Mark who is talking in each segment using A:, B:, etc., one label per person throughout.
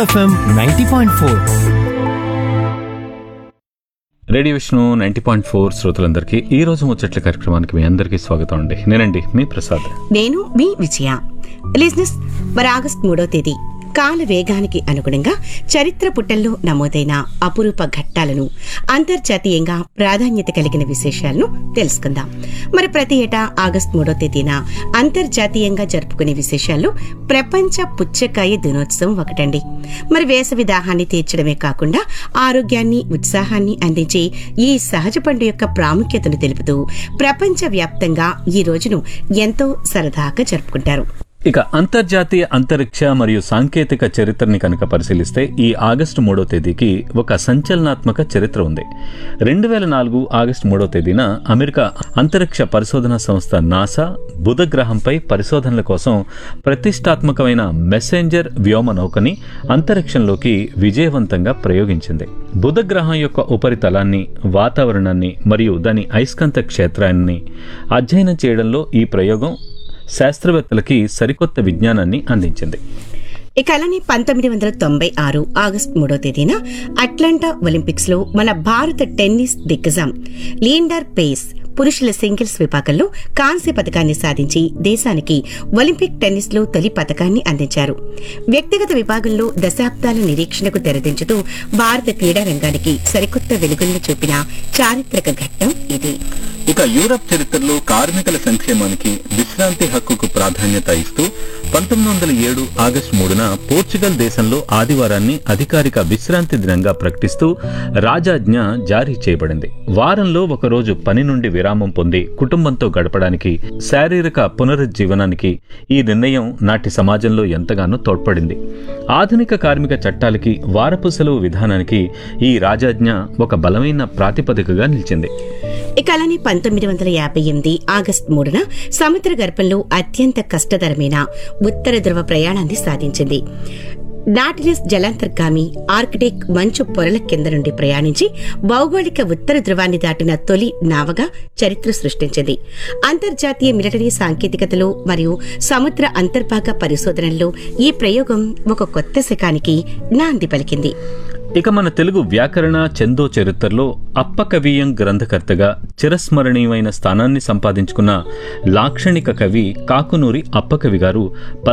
A: FM 90.4.
B: Radio Vishnu 90.4 శ్రోతలందరికీ ఈ రోజు ముచ్చట్ల కార్యక్రమానికి మీ అందరికీ స్వాగతం అండి. నేనండి మీ ప్రసాద్.
C: నేను మీ విజయ. లిజినెస్ మరి ఆగస్టు 3వ తేదీ కాల వేగానికి అనుగుణంగా చరిత్ర పుటల్లో నమోదైన అపురూప ఘట్టాలను, అంతర్జాతీయంగా ప్రాధాన్యత కలిగిన విశేషాలను తెలుసుకుందాం. మరి ప్రతి ఏటా ఆగస్టు 3వ తేదీన అంతర్జాతీయంగా జరుపుకునే విశేషాల్లో ప్రపంచ పుచ్చకాయ దినోత్సవం ఒకటండి. మరి వేసవి దాహాన్ని తీర్చడమే కాకుండా ఆరోగ్యాన్ని, ఉత్సాహాన్ని అందించే ఈ సహజ పండు యొక్క ప్రాముఖ్యతను తెలుపుతూ ప్రపంచ వ్యాప్తంగా ఈ రోజును ఎంతో సరదాగా జరుపుకుంటారు.
B: ఇక అంతర్జాతీయ అంతరిక్ష మరియు సాంకేతిక చరిత్రని కనుక పరిశీలిస్తే ఈ ఆగస్టు 3వ తేదీకి ఒక సంచలనాత్మక చరిత్ర ఉంది. 2004 ఆగస్టు 3వ తేదీన అమెరికా అంతరిక్ష పరిశోధనా సంస్థ నాసా బుధ గ్రహంపై పరిశోధనల కోసం ప్రతిష్టాత్మకమైన మెసెంజర్ వ్యోమ నౌకని అంతరిక్షంలోకి విజయవంతంగా ప్రయోగించింది. బుధ గ్రహం యొక్క ఉపరితలాన్ని, వాతావరణాన్ని మరియు దాని అయస్కాంత క్షేత్రాన్ని అధ్యయనం చేయడంలో ఈ ప్రయోగం శాస్త్రవేత్తలకి సరికొత్త విజ్ఞానాన్ని అందించింది.
C: ఇక అలానే 1996 ఆగస్టు 3వ తేదీన అట్లాంటా ఒలింపిక్స్ లో మన భారత టెన్నిస్ దిగ్గజం లియాండర్ పేస్ పురుషుల సింగిల్స్ విభాగంలో కాంస్య పథకాన్ని సాధించి దేశానికి ఒలింపిక్ టెన్నిస్ లో తొలి పథకాన్ని అందించారు. వ్యక్తిగత విభాగంలో దశాబ్దాల నిరీక్షణకు తెరదించుతూ భారత క్రీడా రంగానికి సరికొత్త వెలుగులను చూపిన చారిత్రక ఘట్టం ఇది.
B: ఇక యూరప్ చరిత్రలో కార్మికుల సంక్షేమానికి, విశ్రాంతి హక్కుకు ప్రాధాన్యత ఇస్తూ 1907 ఆగస్టు 3న పోర్చుగల్ దేశంలో ఆదివారాన్ని అధికారిక విశ్రాంతి దినంగా ప్రకటిస్తూ రాజాజ్ఞ జారీ చేయబడింది. వారంలో ఒకరోజు పని నుండి విరామం పొంది కుటుంబంతో గడపడానికి, శారీరక పునరుజ్జీవనానికి ఈ నిర్ణయం నాటి సమాజంలో ఎంతగానో తోడ్పడింది. ఆధునిక కార్మిక చట్టాలకి, వారపు సెలవు విధానానికి ఈ రాజాజ్ఞ ఒక బలమైన ప్రాతిపదికగా నిలిచింది.
C: ఇక అలానే 1958 ఆగస్టు 3న సముద్ర గర్భంలో అత్యంత కష్టతరమైన ఉత్తర ధ్రువ ప్రయాణాన్ని సాధించింది. నాటిలస్ జలాంతర్గామి ఆర్కిటిక్ మంచు పొరల కింద నుండి ప్రయాణించి భౌగోళిక ఉత్తర ధ్రువాన్ని దాటిన తొలి నావగా చరిత్ర సృష్టించింది. అంతర్జాతీయ మిలిటరీ సాంకేతికతలో మరియు సముద్ర అంతర్భాగ పరిశోధనల్లో ఈ ప్రయోగం ఒక కొత్త శకానికి నాంది పలికింది.
B: ఇక మన తెలుగు వ్యాకరణ చందో చరిత్రలో అప్పకవీయం గ్రంథకర్తగా చిరస్మరణీయమైన స్థానాన్ని సంపాదించుకున్న లాక్షణిక కవి కాకునూరి అప్పకవి గారు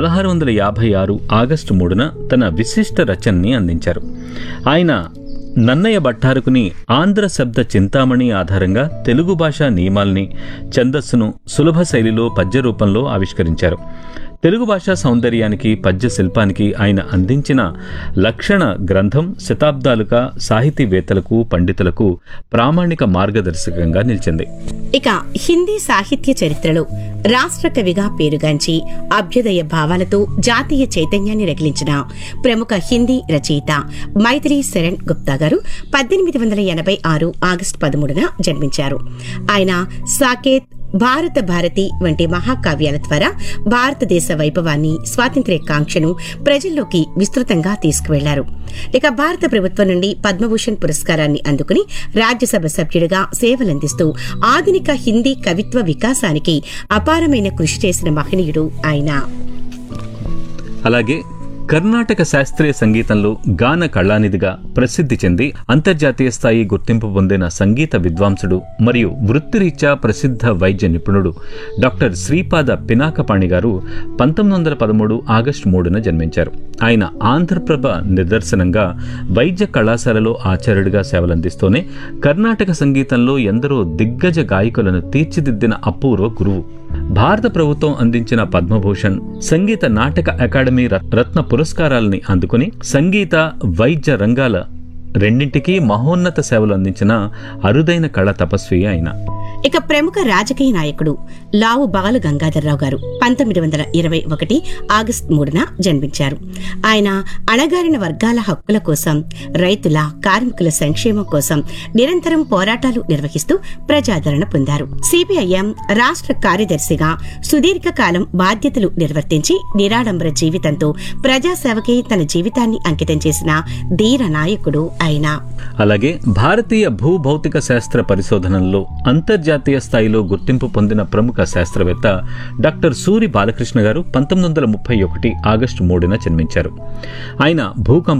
B: 1656 ఆగస్టు 3న తన విశిష్ట రచనని అందించారు. ఆయన నన్నయ్య భట్టారకుని ఆంధ్ర శబ్ద చింతామణి ఆధారంగా తెలుగు భాషా నియమాల్ని, ఛందస్సును సులభ శైలిలో పద్య రూపంలో ఆవిష్కరించారు. తెలుగు భాషా సౌందర్యానికి, పద్య శిల్పానికి ఆయన అందించిన లక్షణ గ్రంథం శతాబ్దాలుగా సాహితీవేత్తలకు, పండితులకు ప్రామాణిక మార్గదర్శకంగా నిలిచింది.
C: ఇక హిందీ సాహిత్య చరిత్రలో రాష్ట్ర కవిగా పేరుగాంచి అభ్యుదయ భావాలతో జాతీయ చైతన్యాన్ని రగిలించిన ప్రముఖ హిందీ రచయిత మైథిలి శరణ్ గుప్తా గారు 1886 ఆగస్టు 13న జన్మించారు. ఆయన సాకేత్, భారత భారతి వంటి మహాకావ్యాల ద్వారా భారతదేశ వైభవాన్ని, స్వాతంత్ర్య కాంక్షను ప్రజల్లోకి విస్తృతంగా తీసుకువెళ్లారు. ఇక భారత ప్రభుత్వం నుండి పద్మభూషణ్ పురస్కారాన్ని అందుకుని రాజ్యసభ సభ్యుడిగా సేవలందిస్తూ ఆధునిక హిందీ కవిత్వ వికాసానికి అపారమైన కృషి చేసిన మహనీయుడు ఆయన.
B: అలాగే కర్ణాటక శాస్త్రీయ సంగీతంలో గాన కళానిధిగా ప్రసిద్ధి చెంది అంతర్జాతీయ స్థాయి గుర్తింపు పొందిన సంగీత విద్వాంసుడు మరియు వృత్తిరీత్యా ప్రసిద్ధ వైద్య నిపుణుడు డాక్టర్ శ్రీపాద పినాకపాణి గారు 1913 ఆగస్టు 3న జన్మించారు. ఆయన ఆంధ్రప్రభ నిదర్శనంగా వైద్య కళాశాలలో ఆచార్యుడిగా సేవలందిస్తూనే కర్ణాటక సంగీతంలో ఎందరో దిగ్గజ గాయకులను తీర్చిదిద్దిన అపూర్వ గురువు. భారత ప్రభుత్వం అందించిన పద్మభూషణ్, సంగీత నాటక అకాడమీ రత్న పురస్కారాలని అందుకుని సంగీత, వైద్య రంగాల రెండింటికీ మహోన్నత సేవలు అందించిన అరుదైన కళా తపస్వి ఆయన.
C: ఇక ప్రముఖ రాజకీయ నాయకుడు లావు బాల గంగాధర్రావు గారు 1921 ఆగస్టు 3న జన్మించారు. ఆయన అణగారిన వర్గాల హక్కుల కోసం, రైతుల, కార్మికుల సంక్షేమం కోసం నిరంతరం పోరాటాలు నిర్వహిస్తూ ప్రజాదరణ పొందారు. సిపిఐఎం రాష్ట్ర కార్యదర్శిగా సుదీర్ఘకాలం బాధ్యతలు నిర్వర్తించి నిరాడంబర జీవితంతో ప్రజాసేవకి తన జీవితాన్ని అంకితం చేసిన ధీర నాయకుడు ఆయన.
B: అలాగే భారతీయ భూభౌతిక శాస్త్ర పరిశోధనల్లో అంతర్జాతీయ స్థాయిలో గుర్తింపు పొందిన ప్రముఖ శాస్త్రవేత్త డాక్టర్ సూరి బాలకృష్ణ గారు 1931 ఆగస్టు 3న జన్మించారు. ఆయన భూకంప